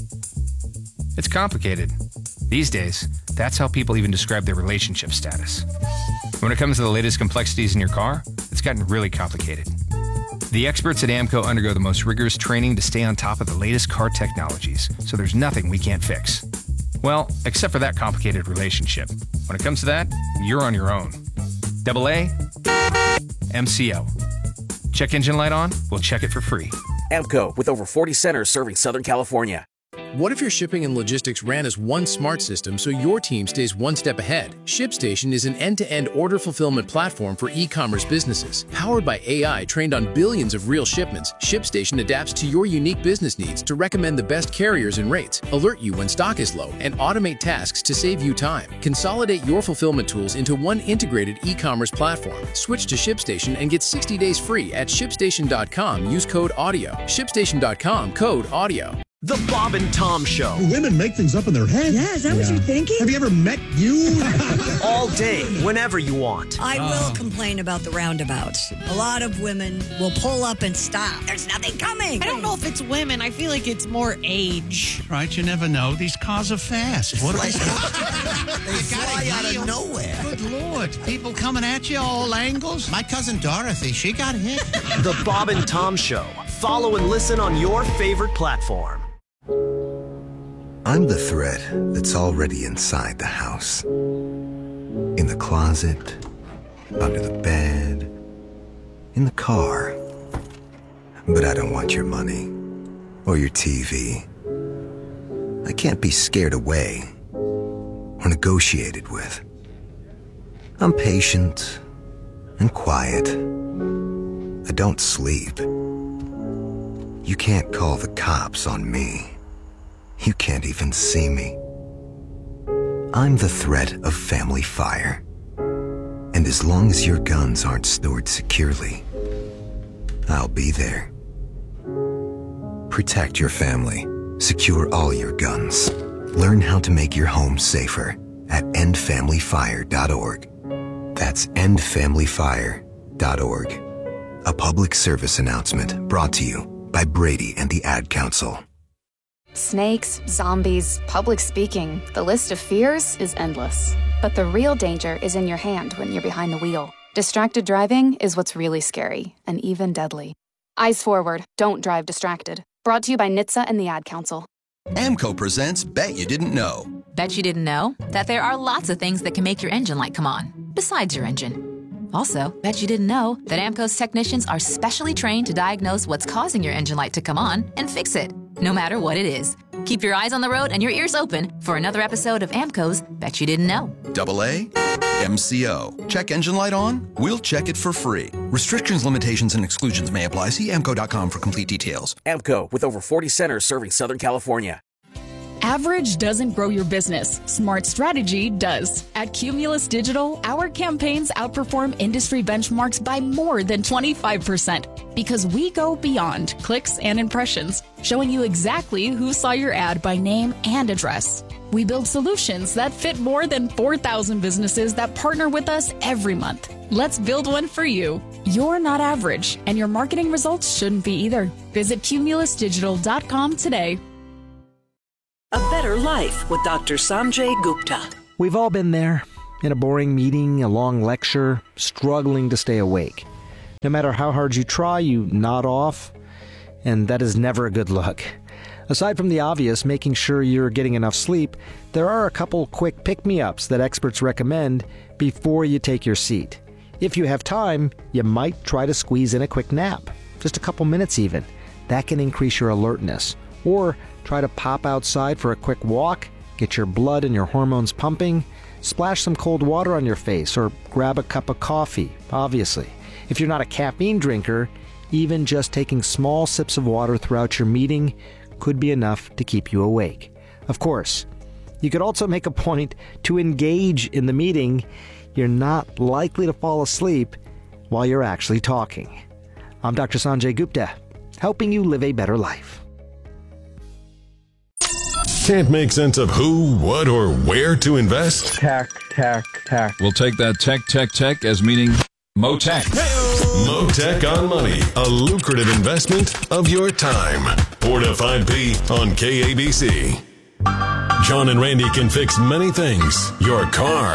It's complicated. These days, that's how people even describe their relationship status. When it comes to the latest complexities in your car, it's gotten really complicated. The experts at AAMCO undergo the most rigorous training to stay on top of the latest car technologies, so there's nothing we can't fix. Well, except for that complicated relationship. When it comes to that, you're on your own. Double A, M C O. Check engine light on? We'll check it for free. AAMCO, with over forty centers serving Southern California. What if your shipping and logistics ran as one smart system so your team stays one step ahead? ShipStation is an end-to-end order fulfillment platform for e-commerce businesses. Powered by A I trained on billions of real shipments, ShipStation adapts to your unique business needs to recommend the best carriers and rates, alert you when stock is low, and automate tasks to save you time. Consolidate your fulfillment tools into one integrated e-commerce platform. Switch to ShipStation and get sixty days free at ShipStation dot com. Use code AUDIO. ShipStation dot com, code AUDIO. The Bob and Tom Show. Women make things up in their head. Yeah, is that yeah. what you're thinking? Have you ever met you? All day, whenever you want. I will oh. complain about the roundabouts. A lot of women will pull up and stop. There's nothing coming. I don't know if it's women. I feel like it's more age. Right, you never know. These cars are fast. What like, they fly out of nowhere. Good Lord. People coming at you all angles. My cousin Dorothy, she got hit. The Bob and Tom Show. Follow and listen on your favorite platform. I'm the threat that's already inside the house. In the closet, under the bed, in the car. But I don't want your money or your T V. I can't be scared away or negotiated with. I'm patient and quiet. I don't sleep. You can't call the cops on me. You can't even see me. I'm the threat of family fire. And as long as your guns aren't stored securely, I'll be there. Protect your family. Secure all your guns. Learn how to make your home safer at end family fire dot org. That's end family fire dot org. A public service announcement brought to you by Brady and the Ad Council. Snakes, zombies, public speaking, the list of fears is endless. But the real danger is in your hand when you're behind the wheel. Distracted driving is what's really scary and even deadly. Eyes forward, don't drive distracted. Brought to you by N H T S A and the Ad Council. AAMCO presents Bet You Didn't Know. Bet you didn't know that there are lots of things that can make your engine light come on, besides your engine. Also, bet you didn't know that AAMCO's technicians are specially trained to diagnose what's causing your engine light to come on and fix it, no matter what it is. Keep your eyes on the road and your ears open for another episode of AAMCO's Bet You Didn't Know. Double A, M C O. Check engine light on? We'll check it for free. Restrictions, limitations, and exclusions may apply. See A M C O dot com for complete details. AAMCO, with over forty centers serving Southern California. Average doesn't grow your business. Smart strategy does. At Cumulus Digital, our campaigns outperform industry benchmarks by more than twenty-five percent because we go beyond clicks and impressions, showing you exactly who saw your ad by name and address. We build solutions that fit more than four thousand businesses that partner with us every month. Let's build one for you. You're not average, and your marketing results shouldn't be either. Visit cumulus digital dot com today. A better life with Doctor Sanjay Gupta. We've all been there. In a boring meeting, a long lecture, struggling to stay awake. No matter how hard you try, you nod off, and that is never a good look. Aside from the obvious, making sure you're getting enough sleep, there are a couple quick pick-me-ups that experts recommend before you take your seat. If you have time, you might try to squeeze in a quick nap, just a couple minutes even. That can increase your alertness. Or try to pop outside for a quick walk, get your blood and your hormones pumping, splash some cold water on your face, or grab a cup of coffee, obviously. If you're not a caffeine drinker, even just taking small sips of water throughout your meeting could be enough to keep you awake. Of course, you could also make a point to engage in the meeting. You're not likely to fall asleep while you're actually talking. I'm Doctor Sanjay Gupta, helping you live a better life. Can't make sense of who, what, or where to invest? Tech, tech, tech. We'll take that tech, tech, tech as meaning Motech. Motech on Money, a lucrative investment of your time. four to five p on K A B C. John and Randy can fix many things. Your car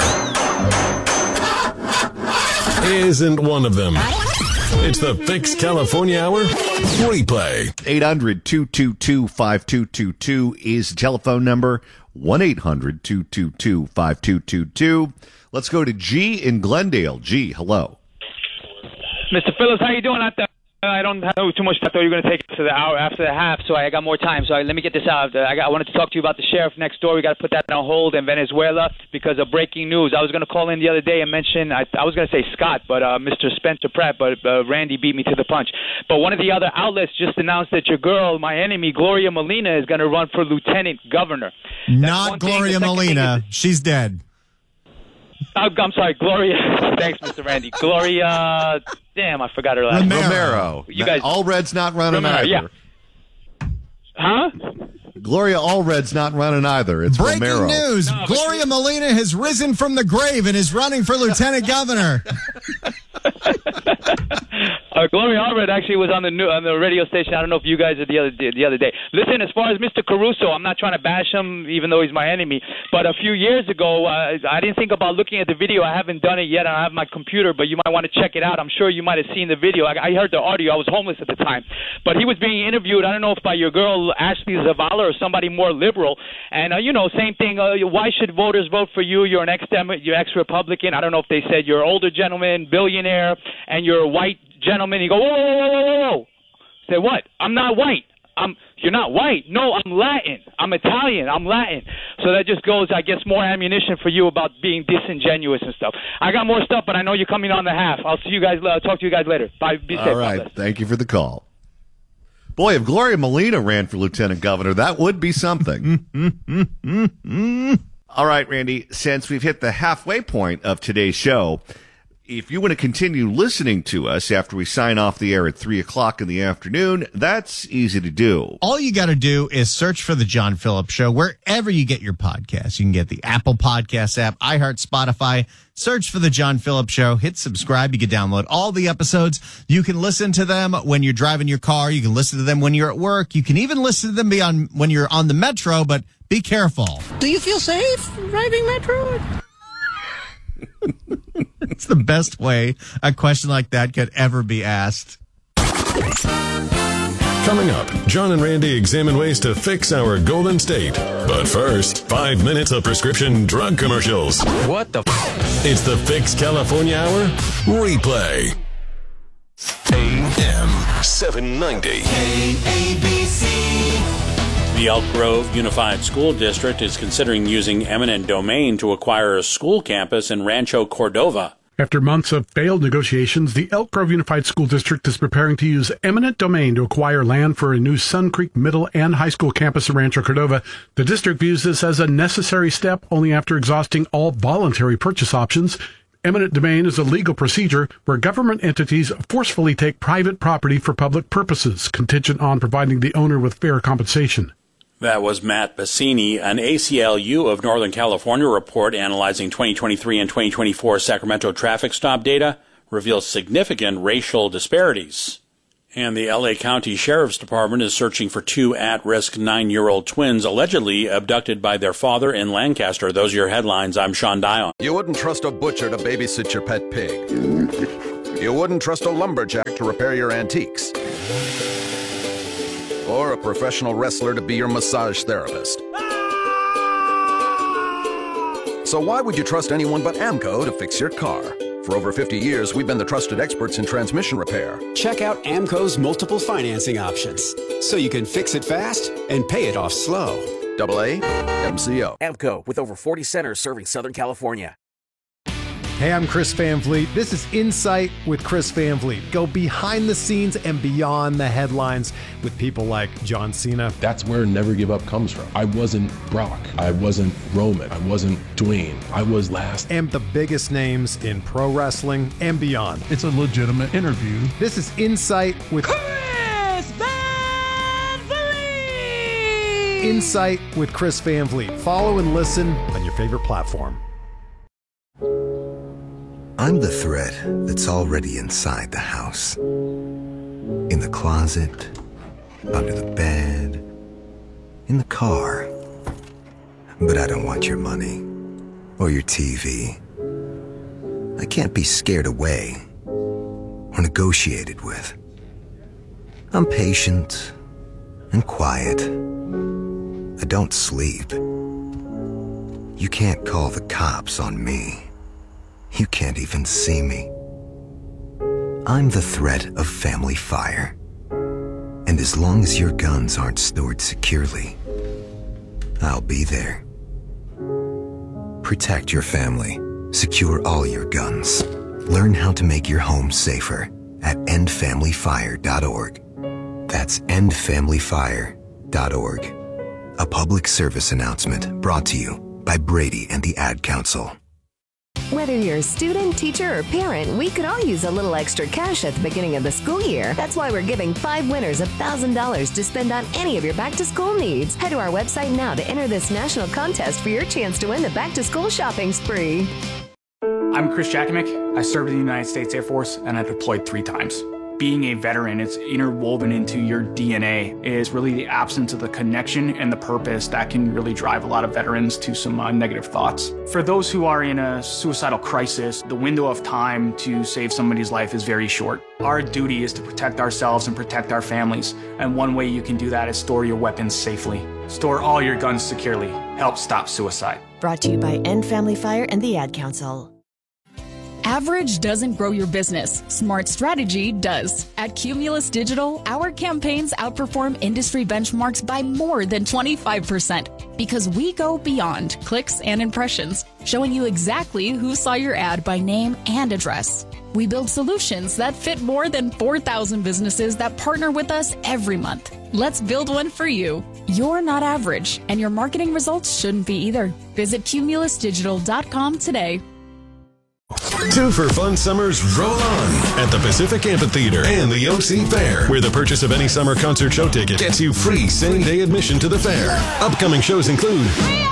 isn't one of them. It's the Fix California Hour replay. eight hundred, two two two, five two two two is the telephone number. one eight hundred, two two two, five two two two. Let's go to G in Glendale. G, hello. Mister Phillips, how you doing out there? I don't know too much. I thought you were going to take it to the hour after the half, so I got more time. So I, let me get this out. I, got, I wanted to talk to you about the sheriff next door. We got to put that on hold in Venezuela because of breaking news. I was going to call in the other day and mention, I, I was going to say Scott, but uh, Mister Spencer Pratt, but uh, Randy beat me to the punch. But one of the other outlets just announced that your girl, my enemy, Gloria Molina, is going to run for lieutenant governor. Not Gloria Molina. She's dead. Oh, I'm sorry, Gloria. Thanks, Mister Randy. Gloria. Damn, I forgot her last name. Romero. You guys, Allred's not running Romero, either. Yeah. Huh? Gloria Allred's not running either. It's Breaking Romero. news. No, Gloria Molina has risen from the grave and is running for lieutenant governor. Uh, Gloria Allred actually was on the new, on the radio station. I don't know if you guys are the other the other day. Listen, as far as Mister Caruso, I'm not trying to bash him, even though he's my enemy. But a few years ago, uh, I didn't think about looking at the video. I haven't done it yet. I don't have my computer, but you might want to check it out. I'm sure you might have seen the video. I, I heard the audio. I was homeless at the time, but he was being interviewed. I don't know if by your girl Ashley Zavala or somebody more liberal. And uh, you know, same thing. Uh, why should voters vote for you? You're an ex-Dem, you're ex-Republican. I don't know if they said you're an older gentleman, billionaire, and you're a white gentleman. You go, whoa, whoa, whoa, whoa, whoa. Say what? I'm not white. I'm. You're not white. No, I'm Latin. I'm Italian. I'm Latin. So that just goes, I guess, more ammunition for you about being disingenuous and stuff. I got more stuff, but I know you're coming on the half. I'll see you guys. Uh, talk to you guys later. Bye. Be safe. All right. Thank you for the call. Boy, if Gloria Molina ran for lieutenant governor, that would be something. All right, Randy, since we've hit the halfway point of today's show, if you want to continue listening to us after we sign off the air at three o'clock in the afternoon, that's easy to do. All you got to do is search for The John Phillips Show wherever you get your podcasts. You can get the Apple Podcast app, iHeart, Spotify. Search for The John Phillips Show. Hit subscribe. You can download all the episodes. You can listen to them when you're driving your car. You can listen to them when you're at work. You can even listen to them beyond when you're on the metro, but be careful. Do you feel safe driving metro? It's the best way a question like that could ever be asked. Coming up, John and Randy examine ways to fix our Golden State. But first, five minutes of prescription drug commercials. What the f- It's the Fix California Hour replay. A M seven ninety. K A B C. The Elk Grove Unified School District is considering using eminent domain to acquire a school campus in Rancho Cordova. After months of failed negotiations, the Elk Grove Unified School District is preparing to use eminent domain to acquire land for a new Sun Creek Middle and High School campus in Rancho Cordova. The district views this as a necessary step only after exhausting all voluntary purchase options. Eminent domain is a legal procedure where government entities forcefully take private property for public purposes, contingent on providing the owner with fair compensation. That was Matt Bassini. An A C L U of Northern California report analyzing twenty twenty-three and twenty twenty-four Sacramento traffic stop data reveals significant racial disparities. And the L A County Sheriff's Department is searching for two at-risk nine-year-old twins allegedly abducted by their father in Lancaster. Those are your headlines. I'm Sean Dion. You wouldn't trust a butcher to babysit your pet pig. You wouldn't trust a lumberjack to repair your antiques. Or a professional wrestler to be your massage therapist. So why would you trust anyone but AMCO to fix your car? For over fifty years, we've been the trusted experts in transmission repair. Check out AMCO's multiple financing options, so you can fix it fast and pay it off slow. Double A M C O. AMCO, with over forty centers serving Southern California. Hey, I'm Chris Van Vliet. This is Insight with Chris Van Vliet. Go behind the scenes and beyond the headlines with people like John Cena. That's where Never Give Up comes from. I wasn't Brock. I wasn't Roman. I wasn't Dwayne. I was last. And the biggest names in pro wrestling and beyond. It's a legitimate interview. This is Insight with Chris Van Vliet. Insight with Chris Van Vliet. Follow and listen on your favorite platform. I'm the threat that's already inside the house. In the closet, under the bed, in the car. But I don't want your money or your T V. I can't be scared away or negotiated with. I'm patient and quiet. I don't sleep. You can't call the cops on me. You can't even see me. I'm the threat of family fire. And as long as your guns aren't stored securely, I'll be there. Protect your family. Secure all your guns. Learn how to make your home safer at end family fire dot org. That's end family fire dot org. A public service announcement brought to you by Brady and the Ad Council. Whether you're a student, teacher, or parent, we could all use a little extra cash at the beginning of the school year. That's why we're giving five winners one thousand dollars to spend on any of your back-to-school needs. Head to our website now to enter this national contest for your chance to win the back-to-school shopping spree. I'm Chris Jakimick. I served in the United States Air Force, and I deployed three times. Being a veteran, it's interwoven into your D N A, is really the absence of the connection and the purpose that can really drive a lot of veterans to some uh, negative thoughts. For those who are in a suicidal crisis, the window of time to save somebody's life is very short. Our duty is to protect ourselves and protect our families, and one way you can do that is store your weapons safely. Store all your guns securely. Help stop suicide. Brought to you by End Family Fire and the Ad Council. Average doesn't grow your business. Smart strategy does. At Cumulus Digital, our campaigns outperform industry benchmarks by more than twenty-five percent because we go beyond clicks and impressions, showing you exactly who saw your ad by name and address. We build solutions that fit more than four thousand businesses that partner with us every month. Let's build one for you. You're not average, and your marketing results shouldn't be either. Visit cumulus digital dot com today. Two for Fun Summers roll on at the Pacific Amphitheater and the O C Fair, where the purchase of any summer concert show ticket gets you free same-day admission to the fair. Upcoming shows include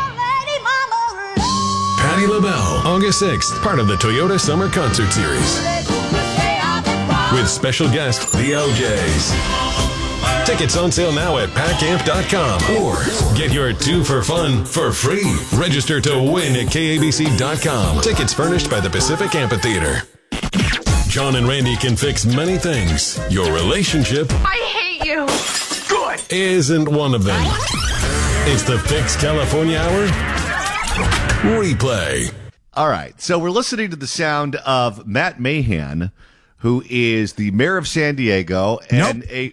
Patti LaBelle, August sixth, part of the Toyota Summer Concert Series, with special guest the L Js. Tickets on sale now at pack amp dot com or get your two for fun for free. Register to win at K A B C dot com. Tickets furnished by the Pacific Amphitheater. John and Randy can fix many things. Your relationship I hate you. Good. isn't one of them. It's the Fix California Hour replay. All right. So we're listening to the sound of Matt Mahan, who is the mayor of San Diego and nope. a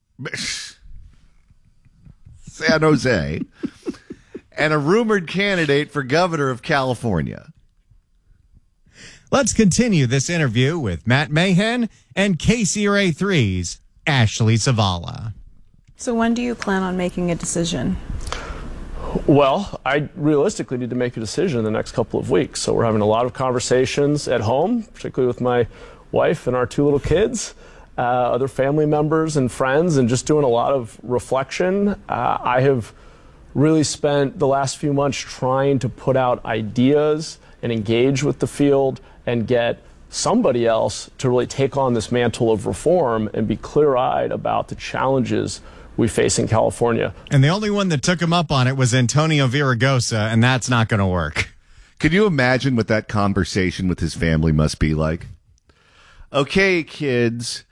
San Jose, and a rumored candidate for governor of California. Let's continue this interview with Matt Mahan and K C R A three's Ashley Zavala. So when do you plan on making a decision? Well, I realistically need to make a decision in the next couple of weeks. So we're having a lot of conversations at home, particularly with my wife and our two little kids. Uh, other family members and friends, and just doing a lot of reflection. Uh, I have really spent the last few months trying to put out ideas and engage with the field and get somebody else to really take on this mantle of reform and be clear-eyed about the challenges we face in California. And the only one that took him up on it was Antonio Villaraigosa, and that's not going to work. Can you imagine what that conversation with his family must be like? Okay, kids,